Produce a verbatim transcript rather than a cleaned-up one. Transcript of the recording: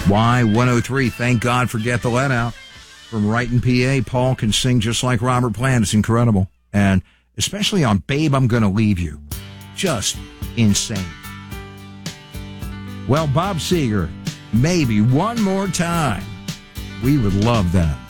Y one oh three, thank God for Get the Let Out. From Wrighton, P A, Paul can sing just like Robert Plant. It's incredible. And especially on Babe, I'm Gonna Leave You. Just insane. Well, Bob Seger, maybe one more time. We would love that.